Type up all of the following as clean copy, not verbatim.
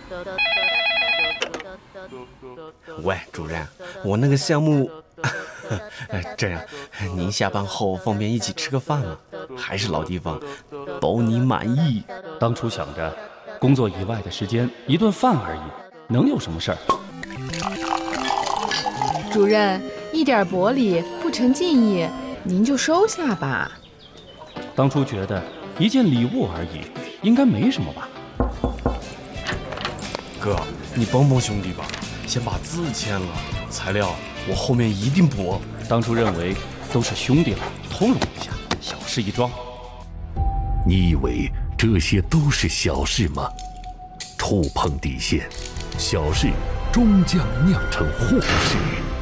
喂，主任，我那个项目，这样，您下班后方便一起吃个饭吗？还是老地方，包你满意。 当初想着，工作以外的时间一顿饭而已，能有什么事儿？ 主任，一点薄礼不成敬意，您就收下吧。 当初觉得一件礼物而已，应该没什么吧？ 哥，你帮帮兄弟吧，先把字签了，材料我后面一定补。 当初认为都是兄弟了，通融一下，小事一桩。 你以为这些都是小事吗？触碰底线，小事终将酿成祸事。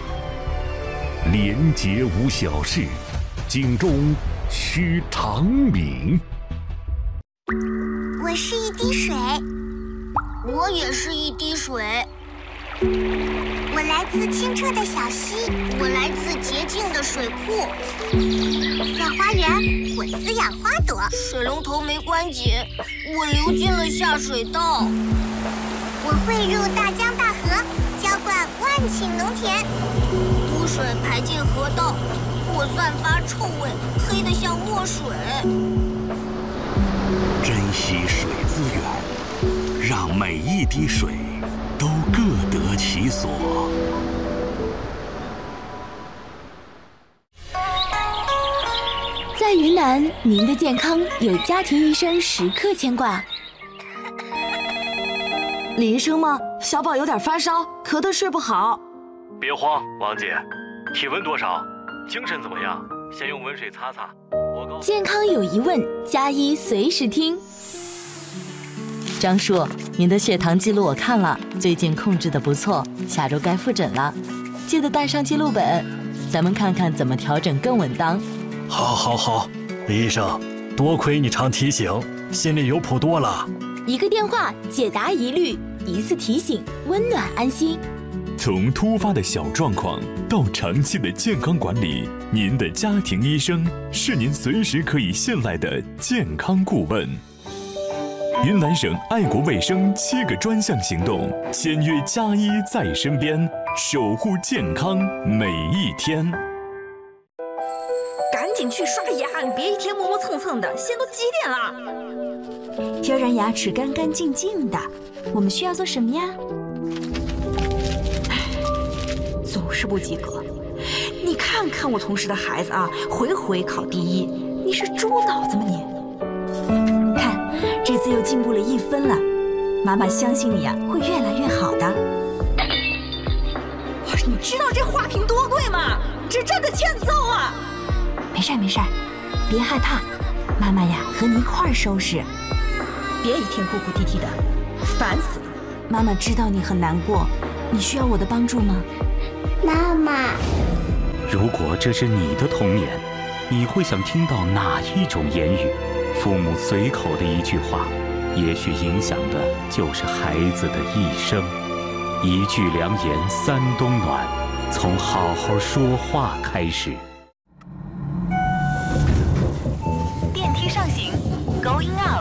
廉洁无小事，警钟须长鸣。 我是一滴水， 我也是一滴水。 我来自清澈的小溪， 我来自洁净的水库。 在花园，我滋养花朵。 水龙头没关紧，我流进了下水道。 我汇入大江大河，浇灌万顷农田。 污水排进河道，我散发臭味，黑得像墨水。 珍惜水资源，让每一滴水都各得其所。 在云南，您的健康有家庭医生时刻牵挂。 李医生吗？小宝有点发烧，咳得睡不好。 别慌，王姐，体温多少？精神怎么样？先用温水擦擦。 健康有疑问，加医随时听。 张叔，您的血糖记录我看了，最近控制得不错，下周该复诊了，记得带上记录本，咱们看看怎么调整更稳当。 好，李医生，多亏你常提醒，心里有谱多了。 一个电话解答疑虑，一次提醒温暖安心。 从突发的小状况到长期的健康管理，您的家庭医生是您随时可以信赖的健康顾问。云南省爱国卫生7个专项行动，签约加医在身边，守护健康每一天。 赶紧去刷牙，你别一天磨磨蹭蹭的，现在都几点了？ 要让牙齿干干净净的，我们需要做什么呀？ 总是不及格。你看看我同事的孩子啊，回回考第1，你是猪脑子吗你？ 看，这次又进步了1分了，妈妈相信你啊，会越来越好的。 你知道这花瓶多贵吗？这真的欠揍啊！ 没事，别害怕，妈妈呀和你一块儿收拾。 别一天哭哭啼啼的，烦死了。 妈妈知道你很难过，你需要我的帮助吗？ 妈妈， 如果这是你的童年，你会想听到哪一种言语？父母随口的一句话，也许影响的就是孩子的一生。一句良言三冬暖，从好好说话开始。 电梯上行 ，Going up。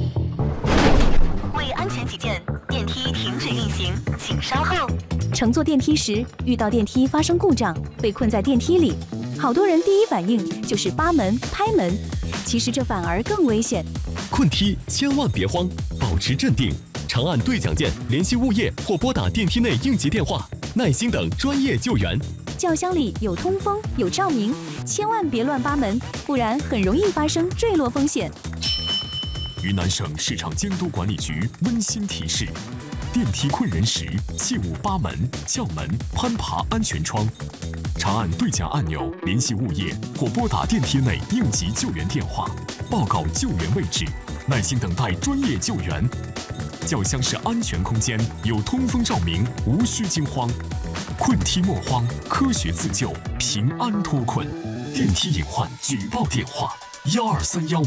为安全起见，电梯停止运行，请稍后。 乘坐电梯时遇到电梯发生故障，被困在电梯里，好多人第一反应就是扒门、拍门，其实这反而更危险。 困梯千万别慌，保持镇定，长按对讲键联系物业或拨打电梯内应急电话，耐心等专业救援。 轿厢里有通风有照明，千万别乱扒门，不然很容易发生坠落风险。 云南省市场监督管理局温馨提示：电梯困人时，切勿扒门、撬门、攀爬安全窗。长按对讲按钮联系物业或拨打电梯内应急救援电话，报告救援位置，耐心等待专业救援。轿厢是安全空间，有通风照明，无需惊慌。困梯莫慌，科学自救，平安脱困。电梯隐患举报电话：12315。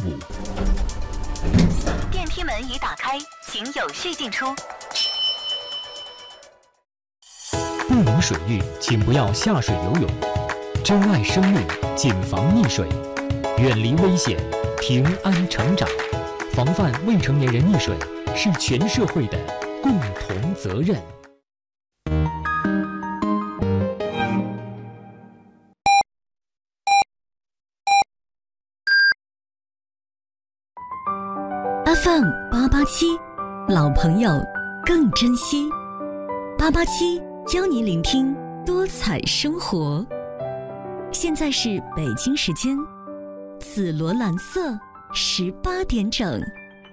电梯门已打开，请有序进出。 不明水域，请不要下水游泳。珍爱生命，谨防溺水，远离危险，平安成长。防范未成年人溺水是全社会的共同责任。 FM 887，老朋友更珍惜。887邀你聆听多彩生活。现在是北京时间紫罗兰色18点整。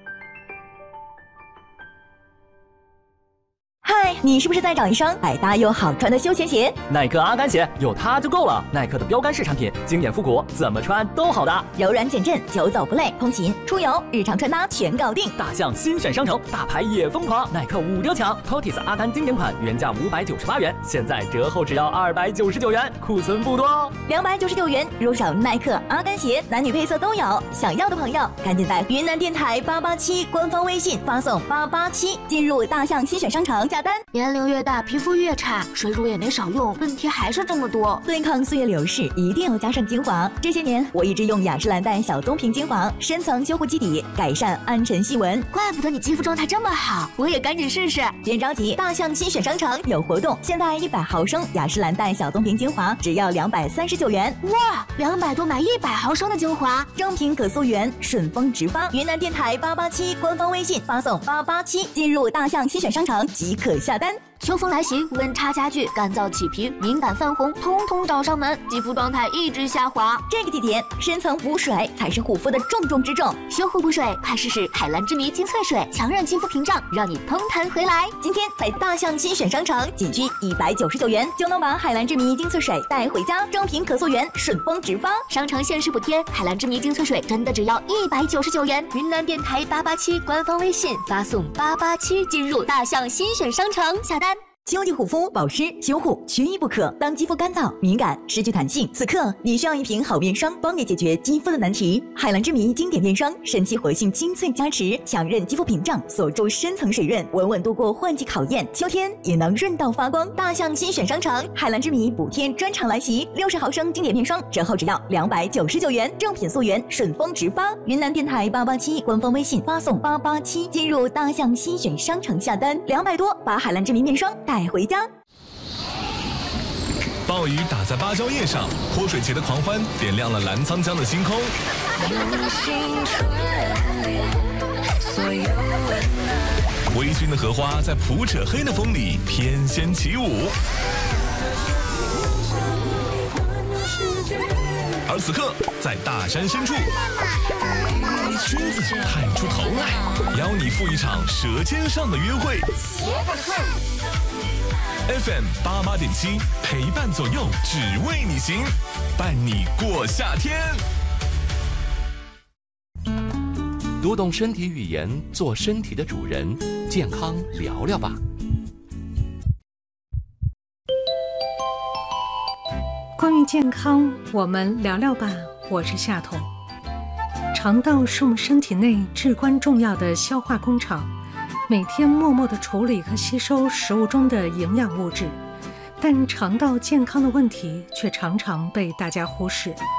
嗨，你是不是在找一双百搭又好穿的休闲鞋？ 耐克阿甘鞋有它就够了。耐克的标杆式产品，经典复古，怎么穿都好的。 柔软减震，久走不累，通勤、出游、日常穿搭全搞定。 大象新选商城，大牌也疯狂，耐克5折抢。Totis 阿甘经典款原价598元，现在折后只要299元，库存不多哦。 299元入手耐克阿甘鞋，男女配色都有。想要的朋友，赶紧在云南电台887官方微信发送887，进入大象新选商城下单。 年龄越大，皮肤越差，水乳也没少用，问题还是这么多。 对抗岁月流逝，一定要加上精华。这些年，我一直用雅诗兰黛小棕瓶精华，深层修护基底，改善暗沉细纹。 怪不得你肌肤状态这么好，我也赶紧试试。 别着急，大象新选商城有活动，现在100毫升雅诗兰黛小棕瓶精华只要239元。 哇，200多买100毫升的精华， 正品可溯源，顺丰直发。云南电台887官方微信发送887，进入大象新选商城即可下单。 秋风来袭，温差加剧，干燥起皮，敏感泛红，通通找上门，肌肤状态一直下滑。 这个季节，深层补水才是护肤的重中之重。 修护补水，快试试海蓝之谜精粹水，强韧肌肤屏障，让你嘭弹回来。 今天在大象新选商城，仅需199元就能把海蓝之谜精粹水带回家，正品可溯源，顺丰直发。 商城限时补贴，海蓝之谜精粹水真的只要199元。云南电台887官方微信发送887，进入大象新选商城下单。 秋季护肤保湿修护缺一不可。当肌肤干燥、敏感、失去弹性，此刻你需要一瓶好面霜，帮你解决肌肤的难题。海蓝之谜经典面霜，神奇活性精粹加持，强韧肌肤屏障，锁住深层水润，稳稳度过换季考验。秋天也能润到发光。大象新选商城，海蓝之谜补贴专场来袭，60毫升经典面霜折后只要299元，正品溯源，顺丰直发。云南电台887官方微信发送887，进入大象新选商城下单，200多把海蓝之谜面霜带回家。 暴雨打在芭蕉叶上，泼水节的狂欢点亮了澜沧江的星空。微醺的荷花在普扯黑的风里翩跹起舞。而此刻，在大山深处，君子探出头来，邀你赴一场舌尖上的约会。FM 88.7，陪伴左右，只为你行，伴你过夏天。 读懂身体语言，做身体的主人，健康聊聊吧。 关于健康，我们聊聊吧。我是夏彤。肠道是我们身体内至关重要的消化工厂，每天默默地处理和吸收食物中的营养物质，但肠道健康的问题却常常被大家忽视。